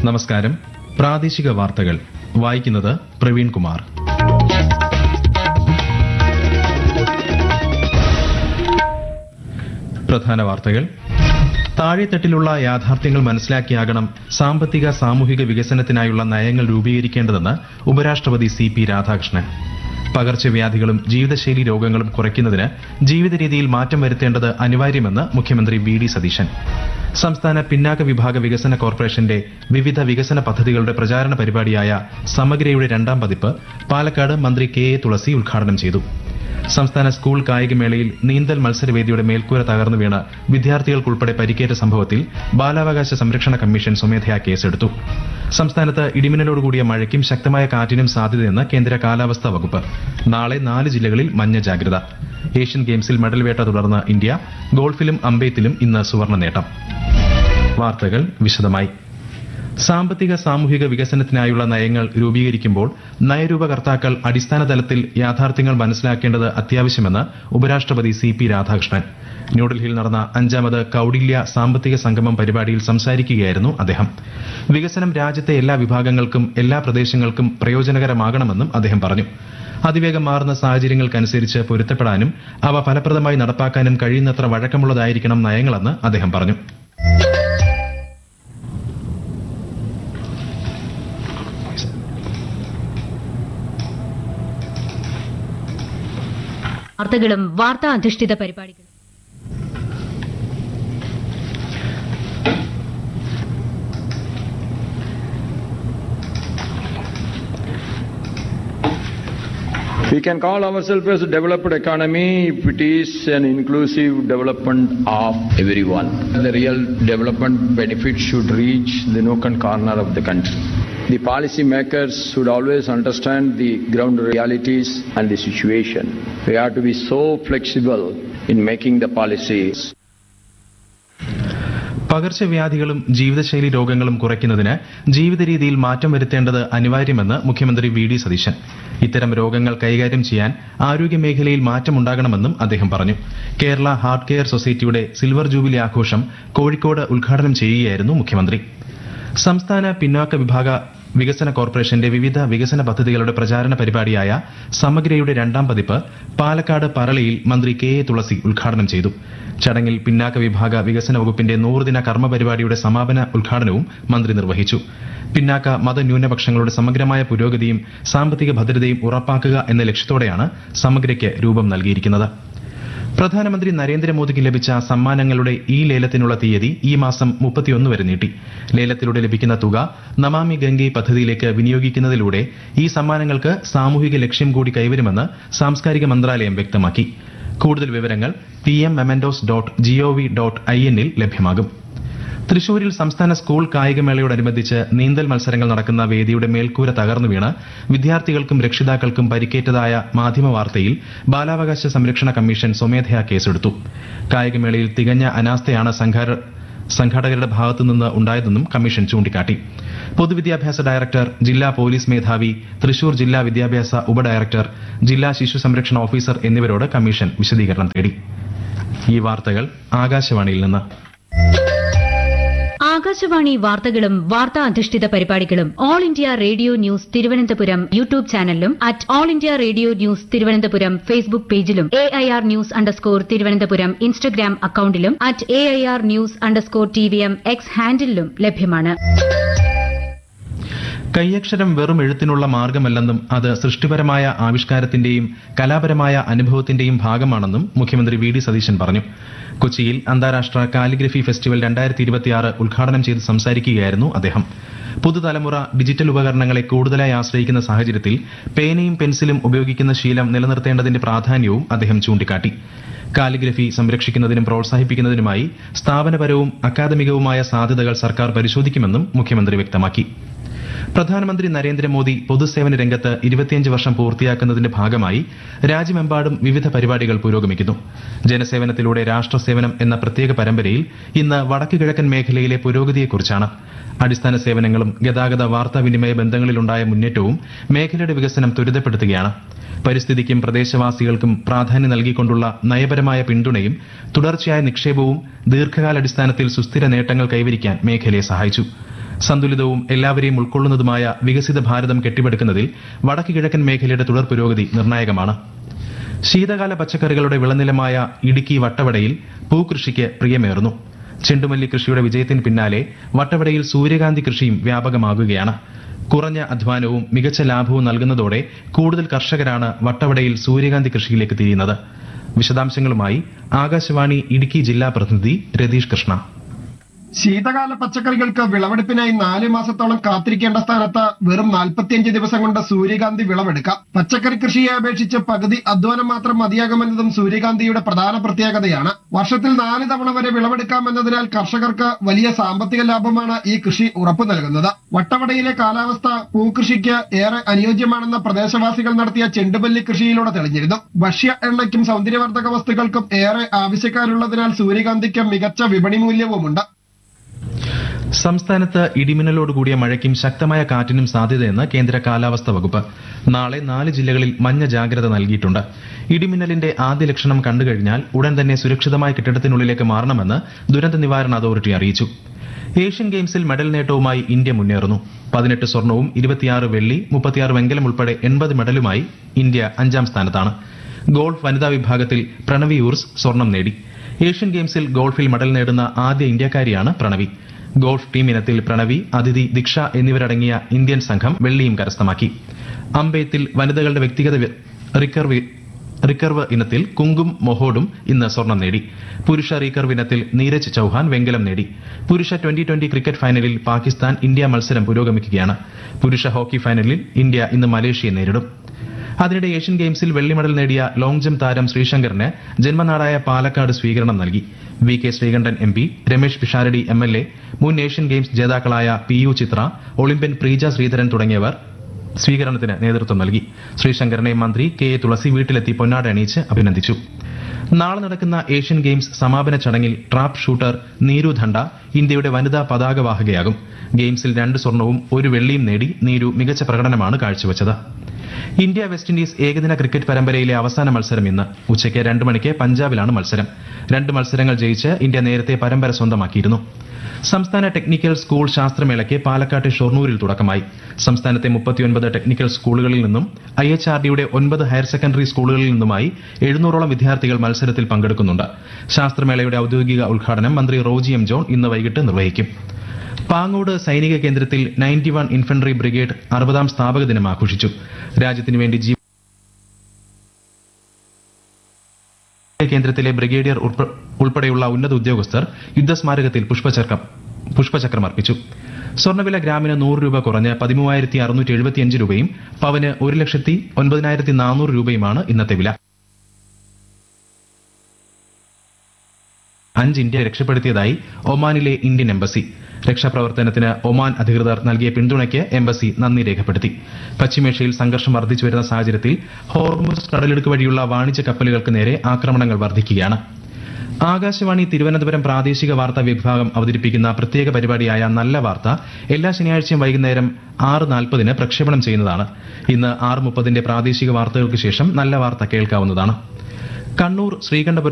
നമസ്കാരം. പ്രാദേശിക വാർത്തകൾ വായിക്കുന്നത് പ്രവീൺ കുമാർ. പ്രധാന വാർത്തകൾ. താഴെത്തട്ടിലുള്ള യാഥാർത്ഥ്യങ്ങൾ മനസ്സിലാക്കിയാകണം സാമ്പത്തിക സാമൂഹിക വികസനത്തിനായുള്ള നയങ്ങൾ രൂപീകരിക്കേണ്ടതെന്ന് ഉപരാഷ്ട്രപതി CP രാധാകൃഷ്ണൻ. പകർച്ചവ്യാധികളും ജീവിതശൈലി രോഗങ്ങളും കുറയ്ക്കുന്നതിന് ജീവിതരീതിയിൽ മാറ്റം വരുത്തേണ്ടത് അനിവാര്യമെന്ന് മുഖ്യമന്ത്രി VD സതീശൻ. സംസ്ഥാന പിന്നാക്ക വിഭാഗ വികസന കോർപ്പറേഷന്റെ വിവിധ വികസന പദ്ധതികളുടെ പ്രചാരണ പരിപാടിയായ സമഗ്രയുടെ 2ാം പതിപ്പ് പാലക്കാട് മന്ത്രി KA തുളസി ഉദ്ഘാടനം ചെയ്തു. സംസ്ഥാന സ്കൂൾ കായികമേളയിൽ നീന്തൽ മത്സരവേദിയുടെ മേൽക്കൂര തകർന്നു വീണ് വിദ്യാർത്ഥികൾക്കുൾപ്പെടെ പരിക്കേറ്റ സംഭവത്തിൽ ബാലാവകാശ സംരക്ഷണ കമ്മീഷൻ സ്വമേധയാ കേസെടുത്തു. സംസ്ഥാനത്ത് ഇടിമിന്നലോടുകൂടിയ മഴയ്ക്കും ശക്തമായ കാറ്റിനും സാധ്യതയെന്ന് കേന്ദ്ര കാലാവസ്ഥാ വകുപ്പ്. നാളെ 4 ജില്ലകളിൽ മഞ്ഞ ജാഗ്രത. ഏഷ്യൻ ഗെയിംസിൽ മെഡൽ വേട്ട തുടർന്ന് ഇന്ത്യ. ഗോൾഫിലും അമ്പെയ്ത്തിലും ഇന്ന് സുവർണ്ണ നേട്ടം. വാർത്തകൾ വിശദമായി. സാമ്പത്തിക സാമൂഹിക വികസനത്തിനായുള്ള നയങ്ങൾ രൂപീകരിക്കുമ്പോൾ നയരൂപകർത്താക്കൾ അടിസ്ഥാന തലത്തിൽ യാഥാർത്ഥ്യങ്ങൾ മനസ്സിലാക്കേണ്ടത് അത്യാവശ്യമെന്ന് ഉപരാഷ്ട്രപതി CP രാധാകൃഷ്ണൻ. ന്യൂഡൽഹിയിൽ നടന്ന 5ാമത് കൌടില്യ സാമ്പത്തിക സംഗമം പരിപാടിയിൽ സംസാരിക്കുകയായിരുന്നു അദ്ദേഹം. വികസനം രാജ്യത്തെ എല്ലാ വിഭാഗങ്ങൾക്കും എല്ലാ പ്രദേശങ്ങൾക്കും പ്രയോജനകരമാകണമെന്നും അദ്ദേഹം പറഞ്ഞു. അതിവേഗം മാറുന്ന സാഹചര്യങ്ങൾക്കനുസരിച്ച് പൊരുത്തപ്പെടാനും അവ ഫലപ്രദമായി നടപ്പാക്കാനും കഴിയുന്നത്ര വഴക്കമുള്ളതായിരിക്കണം നയങ്ങളെന്ന് അദ്ദേഹം പറഞ്ഞു. വാർത്തകളും വാർത്താ അധിഷ്ഠിത പരിപാടികളും We can call ourselves as a developed economy if it is an inclusive development of everyone. The real development benefits should reach the nook and corner of the country. The policy makers should always understand the ground realities and the situation. We have to be so flexible in making the policies. പകർച്ചവ്യാധികളും ജീവിതശൈലി രോഗങ്ങളും കുറയ്ക്കുന്നതിന് ജീവിതരീതിയിൽ മാറ്റം വരുത്തേണ്ടത് അനിവാര്യമെന്ന് മുഖ്യമന്ത്രി VD Satheesan. ഇത്തരം രോഗങ്ങൾ കൈകാര്യം ചെയ്യാൻ ആരോഗ്യമേഖലയിൽ മാറ്റമുണ്ടാകണമെന്നും അദ്ദേഹം പറഞ്ഞു. കേരള ഹാർട്ട് കെയർ സൊസൈറ്റിയുടെ സിൽവർ ജൂബിലി ആഘോഷം കോഴിക്കോട് ഉദ്ഘാടനം ചെയ്യുകയായിരുന്നു മുഖ്യമന്ത്രി. സംസ്ഥാന പിന്നാക്ക വിഭാഗ വികസന കോർപ്പറേഷന്റെ വിവിധ വികസന പദ്ധതികളുടെ പ്രചാരണ പരിപാടിയായ സമഗ്രയുടെ 2ാം പതിപ്പ് പാലക്കാട് പറളിയിൽ മന്ത്രി KA തുളസി ഉദ്ഘാടനം ചെയ്തു. ചടങ്ങിൽ പിന്നാക്ക വിഭാഗ വികസന വകുപ്പിന്റെ 100 ദിന കർമ്മ പരിപാടിയുടെ സമാപന ഉദ്ഘാടനവും മന്ത്രി നിർവഹിച്ചു. പിന്നാക്ക മതന്യൂനപക്ഷങ്ങളുടെ സമഗ്രമായ പുരോഗതിയും സാമ്പത്തിക ഭദ്രതയും ഉറപ്പാക്കുക എന്ന ലക്ഷ്യത്തോടെയാണ് സമഗ്രയ്ക്ക് രൂപം നൽകിയിരിക്കുന്നത്. പ്രധാനമന്ത്രി നരേന്ദ്രമോദിക്ക് ലഭിച്ച സമ്മാനങ്ങളുടെ ലേലത്തിനുള്ള തീയതി ഈ മാസം 31 വരെ നീട്ടി. ലേലത്തിലൂടെ ലഭിക്കുന്ന തുക നമാമി ഗംഗെ പദ്ധതിയിലേക്ക് വിനിയോഗിക്കുന്നതിലൂടെ ഈ സമ്മാനങ്ങൾക്ക് സാമൂഹിക ലക്ഷ്യം കൂടി കൈവരുമെന്ന് സാംസ്കാരിക മന്ത്രാലയം വ്യക്തമാക്കി. കൂടുതൽ വിവരങ്ങൾ pmmementos.gov.in ൽ ലഭ്യമാകും. തൃശൂരിൽ സംസ്ഥാന സ്കൂൾ കായികമേളയോടനുബന്ധിച്ച് നീന്തൽ മത്സരങ്ങൾ നടക്കുന്ന വേദിയുടെ മേൽക്കൂര തകർന്നു വീണ് വിദ്യാർത്ഥികൾക്കും രക്ഷിതാക്കൾക്കും പരിക്കേറ്റതായ മാധ്യമവാർത്തയിൽ ബാലാവകാശ സംരക്ഷണ കമ്മീഷൻ സ്വമേധയാ കേസെടുത്തു. കായികമേളയിൽ തികഞ്ഞ അനാസ്ഥയാണ് സംഘാടകരുടെ ഭാഗത്തുനിന്ന് ഉണ്ടായതെന്നും കമ്മീഷൻ ചൂണ്ടിക്കാട്ടി. പൊതുവിദ്യാഭ്യാസ ഡയറക്ടർ, ജില്ലാ പോലീസ് മേധാവി, തൃശൂർ ജില്ലാ വിദ്യാഭ്യാസ ഉപഡയറക്ടർ, ജില്ലാ ശിശു സംരക്ഷണ ഓഫീസർ എന്നിവരോട് കമ്മീഷൻ വിശദീകരണം തേടി. ഈ വാർത്തകൾ ആകാശവാണിയിൽ നിന്ന്. ആകാശവാണി വാർത്തകളും വാർത്താ അധിഷ്ഠിത പരിപാടികളും all India radio news Thiruvananthapuram YouTube ചാനലിലും @all India radio news Thiruvananthapuram Facebook പേജിലും AIR ന്യൂസ് _ ഇൻസ്റ്റഗ്രാം അക്കൌണ്ടിലും @AIR ന്യൂസ് _ TVM X ഹാൻഡിലും ലഭ്യമാണ്. കൈയക്ഷരം വെറും എഴുത്തിനുള്ള മാർഗമല്ലെന്നും അത് സൃഷ്ടിപരമായ ആവിഷ്കാരത്തിന്റെയും കലാപരമായ അനുഭവത്തിന്റെയും ഭാഗമാണെന്നും മുഖ്യമന്ത്രി VD സതീശൻ പറഞ്ഞു. കൊച്ചിയിൽ അന്താരാഷ്ട്ര കാലിഗ്രഫി ഫെസ്റ്റിവൽ 2026 ഉദ്ഘാടനം ചെയ്ത് സംസാരിക്കുകയായിരുന്നു അദ്ദേഹം. പുതുതലമുറ ഡിജിറ്റൽ ഉപകരണങ്ങളെ കൂടുതലായി ആശ്രയിക്കുന്ന സാഹചര്യത്തിൽ പേനയും പെൻസിലും ഉപയോഗിക്കുന്ന ശീലം നിലനിർത്തേണ്ടതിന്റെ പ്രാധാന്യവും അദ്ദേഹം ചൂണ്ടിക്കാട്ടി. കാലിഗ്രഫി സംരക്ഷിക്കുന്നതിനും പ്രോത്സാഹിപ്പിക്കുന്നതിനുമായി സ്ഥാപനപരവും അക്കാദമികവുമായ സാധ്യതകൾ സർക്കാർ പരിശോധിക്കുമെന്നും മുഖ്യമന്ത്രി വ്യക്തമാക്കി. പ്രധാനമന്ത്രി നരേന്ദ്രമോദി പൊതുസേവന രംഗത്ത് 25 വർഷം പൂർത്തിയാക്കുന്നതിന്റെ ഭാഗമായി രാജ്യമെമ്പാടും വിവിധ പരിപാടികൾ പുരോഗമിക്കുന്നു. ജനസേവനത്തിലൂടെ രാഷ്ട്രസേവനം എന്ന പ്രത്യേക പരമ്പരയിൽ ഇന്ന് വടക്ക് കിഴക്കൻ മേഖലയിലെ പുരോഗതിയെക്കുറിച്ചാണ്. അടിസ്ഥാന സേവനങ്ങളും ഗതാഗത വാർത്താവിനിമയ ബന്ധങ്ങളിലുണ്ടായ മുന്നേറ്റവും മേഖലയുടെ വികസനം ത്വരിതപ്പെടുത്തുകയാണ്. പരിസ്ഥിതിക്കും പ്രദേശവാസികൾക്കും പ്രാധാന്യം നൽകിക്കൊണ്ടുള്ള നയപരമായ പിന്തുണയും തുടർച്ചയായ നിക്ഷേപവും ദീർഘകാലാടിസ്ഥാനത്തിൽ സുസ്ഥിര നേട്ടങ്ങൾ കൈവരിക്കാൻ മേഖലയെ സഹായിച്ചു. സന്തുലിതവും എല്ലാവരെയും ഉൾക്കൊള്ളുന്നതുമായ വികസിത ഭാരതം കെട്ടിപ്പടുക്കുന്നതിൽ വടക്ക് കിഴക്കൻ മേഖലയുടെ തുടർ പുരോഗതി നിർണായകമാണ്. ശീതകാല പച്ചക്കറികളുടെ വിളനിലമായ ഇടുക്കി വട്ടവടയിൽ പൂകൃഷിക്ക് പ്രിയമേറുന്നു. ചെണ്ടുമല്ലി കൃഷിയുടെ വിജയത്തിന് പിന്നാലെ വട്ടവടയിൽ സൂര്യകാന്തി കൃഷിയും വ്യാപകമാകുകയാണ്. കുറഞ്ഞ അധ്വാനവും മികച്ച ലാഭവും നൽകുന്നതോടെ കൂടുതൽ കർഷകരാണ് വട്ടവടയിൽ സൂര്യകാന്തി കൃഷിയിലേക്ക് തിരിയുന്നത്. വിശദാംശങ്ങളുമായി ആകാശവാണി ഇടുക്കി ജില്ലാ പ്രതിനിധി രതീഷ് കൃഷ്ണ. ശീതകാല പച്ചക്കറികൾക്ക് വിളവെടുപ്പിനായി 4 മാസത്തോളം കാത്തിരിക്കേണ്ട സ്ഥാനത്ത് വെറും 45 ദിവസം കൊണ്ട് സൂര്യകാന്തി വിളവെടുക്കാം. പച്ചക്കറി കൃഷിയെ അപേക്ഷിച്ച് പകുതി അധ്വാനം മാത്രം മതിയാകുമെന്നതും സൂര്യകാന്തിയുടെ പ്രധാന പ്രത്യേകതയാണ്. വർഷത്തിൽ 4 തവണ വരെ വിളവെടുക്കാമെന്നതിനാൽ കർഷകർക്ക് വലിയ സാമ്പത്തിക ലാഭമാണ് ഈ കൃഷി ഉറപ്പു നൽകുന്നത്. വട്ടവടയിലെ കാലാവസ്ഥ പൂക്കൃഷിക്ക് ഏറെ അനുയോജ്യമാണെന്ന് പ്രദേശവാസികൾ നടത്തിയ ചെണ്ടുമല്ലി കൃഷിയിലൂടെ തെളിഞ്ഞിരുന്നു. ഭക്ഷ്യ എണ്ണയ്ക്കും സൗന്ദര്യവർദ്ധക വസ്തുക്കൾക്കും ഏറെ ആവശ്യക്കാരുള്ളതിനാൽ സൂര്യകാന്തിക്ക് മികച്ച വിപണി മൂല്യവുമുണ്ട്. സംസ്ഥാനത്ത് ഇടിമിന്നലോടുകൂടിയ മഴയ്ക്കും ശക്തമായ കാറ്റിനും സാധ്യതയെന്ന് കേന്ദ്ര കാലാവസ്ഥാ വകുപ്പ്. നാളെ 4 ജില്ലകളിൽ മഞ്ഞ ജാഗ്രത നൽകിയിട്ടുണ്ട്. ഇടിമിന്നലിന്റെ ആദ്യ ലക്ഷണം കണ്ടുകഴിഞ്ഞാൽ ഉടൻ തന്നെ സുരക്ഷിതമായ കെട്ടിടത്തിനുള്ളിലേക്ക് മാറണമെന്ന് ദുരന്ത നിവാരണ അതോറിറ്റി അറിയിച്ചു. ഏഷ്യൻ ഗെയിംസിൽ മെഡൽ നേട്ടവുമായി ഇന്ത്യ മുന്നേറുന്നു. 18 സ്വർണവും 26 വെള്ളി 36 വെങ്കലം ഉൾപ്പെടെ 80 മെഡലുമായി ഇന്ത്യ 5ാം സ്ഥാനത്താണ്. ഗോൾഫ് വനിതാ വിഭാഗത്തിൽ പ്രണവി ഊർസ് സ്വർണം നേടി. ഏഷ്യൻ ഗെയിംസിൽ ഗോൾഫിൽ മെഡൽ നേടുന്ന ആദ്യ ഇന്ത്യക്കാരിയാണ് പ്രണവി. ഗോൾഫ് ടീം ഇനത്തിൽ പ്രണവി, അതിഥി, ദീക്ഷ എന്നിവരടങ്ങിയ ഇന്ത്യൻ സംഘം വെള്ളിയും കരസ്ഥമാക്കി. അമ്പെയ്ത്തിൽ വനിതകളുടെ വ്യക്തിഗത റിക്കർവ് ഇനത്തിൽ കുങ്കും മൊഹോഡും ഇന്ന് സ്വർണം നേടി. പുരുഷ റിക്കർവ് ഇനത്തിൽ നീരജ് ചൌഹാൻ വെങ്കലം നേടി. പുരുഷ 2020 ക്രിക്കറ്റ് ഫൈനലിൽ പാകിസ്ഥാൻ ഇന്ത്യ മത്സരം പുരോഗമിക്കുകയാണ്. പുരുഷ ഹോക്കി ഫൈനലിൽ ഇന്ത്യ ഇന്ന് മലേഷ്യയെ നേരിടും. അതിനിടെ ഏഷ്യൻ ഗെയിംസിൽ വെള്ളി മെഡൽ നേടിയ ലോങ് ജംപ് താരം ശ്രീശങ്കറിന് ജന്മനാടായ പാലക്കാട് സ്വീകരണം നൽകി. VK Sreekandan MP, Ramesh Pisharody MLA, മുൻ ഏഷ്യൻ ഗെയിംസ് ജേതാക്കളായ PU ചിത്ര, ഒളിമ്പ്യൻ പ്രീജ ശ്രീധരൻ തുടങ്ങിയവർ സ്വീകരണത്തിന് നേതൃത്വം നൽകി. ശ്രീശങ്കറിനെ മന്ത്രി KA തുളസി വീട്ടിലെത്തി പൊന്നാട അണിയിച്ച് അഭിനന്ദിച്ചു. നാളെ നടക്കുന്ന ഏഷ്യൻ ഗെയിംസ് സമാപന ചടങ്ങിൽ ട്രാപ്പ് ഷൂട്ടർ നീരു ധണ്ട ഇന്ത്യയുടെ വനിതാ പതാകവാഹകയാകും. ഗെയിംസിൽ 2 സ്വർണവും 1 വെള്ളിയും നേടി നീരു മികച്ച പ്രകടനമാണ് കാഴ്ചവച്ചത്. ഇന്ത്യ വെസ്റ്റ് ഇൻഡീസ് ഏകദിന ക്രിക്കറ്റ് പരമ്പരയിലെ അവസാന മത്സരം ഇന്ന് ഉച്ചയ്ക്ക് 2 മണിക്ക് പഞ്ചാബിലാണ് മത്സരം. 2 മത്സരങ്ങൾ ജയിച്ച് ഇന്ത്യ നേരത്തെ പരമ്പര സ്വന്തമാക്കിയിരുന്നു. സംസ്ഥാന ടെക്നിക്കൽ സ്കൂൾ ശാസ്ത്രമേളയ്ക്ക് പാലക്കാട്ടെ ഷൊർണൂരിൽ തുടക്കമായി. സംസ്ഥാനത്തെ 39 ടെക്നിക്കൽ സ്കൂളുകളിൽ നിന്നും IHRDയുടെ 9 ഹയർ സെക്കൻഡറി സ്കൂളുകളിൽ നിന്നുമായി 700ഓളം വിദ്യാർത്ഥികൾ മത്സരത്തിൽ പങ്കെടുക്കുന്നുണ്ട്. ശാസ്ത്രമേളയുടെ ഔദ്യോഗിക ഉദ്ഘാടനം മന്ത്രി റോജി M. ജോൺ ഇന്ന് വൈകിട്ട് നിർവഹിക്കും. പാങ്ങോട് സൈനിക കേന്ദ്രത്തിൽ 91 ഇൻഫൻട്രി ബ്രിഗേഡ് 60ാം സ്ഥാപക ദിനം ആഘോഷിച്ചു. രാജ്യത്തിനുവേണ്ടി കേന്ദ്രത്തിലെ ബ്രിഗേഡിയർ ഉൾപ്പെടെയുള്ള ഉന്നത ഉദ്യോഗസ്ഥർ യുദ്ധസ്മാരകത്തിൽ പുഷ്പചക്രം അർപ്പിച്ചു. സ്വർണ്ണവില ഗ്രാമിന് 100 രൂപ കുറഞ്ഞ് 13,675 രൂപയും പവന് 1,09,400 രൂപയുമാണ് ഇന്നത്തെ വില. 5 ഇന്ത്യ രക്ഷപ്പെടുത്തിയതായി ഒമാനിലെ ഇന്ത്യൻ എംബസി. രക്ഷാപ്രവർത്തനത്തിന് ഒമാൻ അധികൃതർ നൽകിയ പിന്തുണയ്ക്ക് എംബസി നന്ദി രേഖപ്പെടുത്തി. പശ്ചിമേഷ്യയിൽ സംഘർഷം വർദ്ധിച്ചു വരുന്ന സാഹചര്യത്തിൽ ഹോർമുസ് കടലിടുക്ക് വഴിയുള്ള വാണിജ്യ കപ്പലുകൾക്ക് നേരെ ആക്രമണങ്ങൾ വർദ്ധിക്കുകയാണ്. ആകാശവാണി തിരുവനന്തപുരം പ്രാദേശിക വാർത്താ വിഭാഗം അവതരിപ്പിക്കുന്ന പ്രത്യേക പരിപാടിയായ നല്ല വാർത്ത എല്ലാ ശനിയാഴ്ചയും വൈകുന്നേരം 6:40 പ്രക്ഷേപണം ചെയ്യുന്നതാണ്. ഇന്ന് 6:30 പ്രാദേശിക വാർത്തകൾക്ക് ശേഷം നല്ല വാർത്ത കേൾക്കാവുന്നതാണ്. കണ്ണൂർ ശ്രീകണ്ഠപുരം